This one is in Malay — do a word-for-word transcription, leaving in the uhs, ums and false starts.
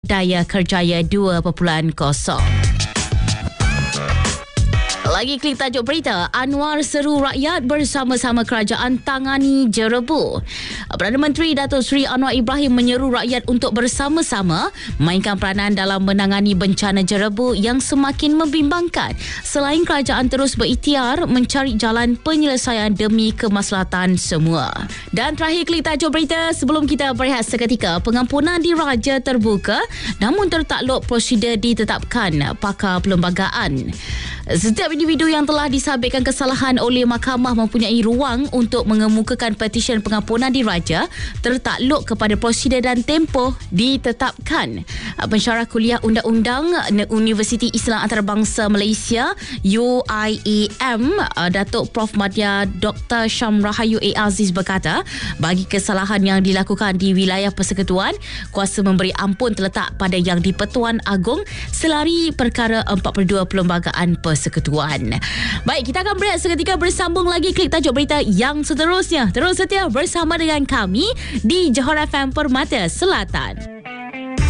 Daya Kerjaya dua titik kosong. Lagi klik tajuk berita, Anwar seru rakyat bersama-sama kerajaan tangani jerebu. Perdana Menteri Datuk Seri Anwar Ibrahim menyeru rakyat untuk bersama-sama mainkan peranan dalam menangani bencana jerebu yang semakin membimbangkan. Selain kerajaan terus berikhtiar mencari jalan penyelesaian demi kemaslahatan semua. Dan terakhir klik tajuk berita sebelum kita berehat seketika, pengampunan diraja terbuka namun tertakluk prosedur ditetapkan pakar perlembagaan. Setiap individu yang telah disabitkan kesalahan oleh mahkamah mempunyai ruang untuk mengemukakan petisyen pengampunan diraja tertakluk kepada prosedur dan tempoh ditetapkan. Pensyarah kuliah Undang-Undang Universiti Islam Antarabangsa Malaysia U I A M Datuk Prof Madya Doktor Syam Rahayu A. Aziz berkata, bagi kesalahan yang dilakukan di wilayah persekutuan, kuasa memberi ampun terletak pada Yang di-Pertuan Agong selari perkara empat puluh dua Perlembagaan Persekutuan. Baik, kita akan berehat seketika, bersambung lagi klik tajuk berita yang seterusnya. Terus setia bersama dengan kami di Johor F M Permata Selatan.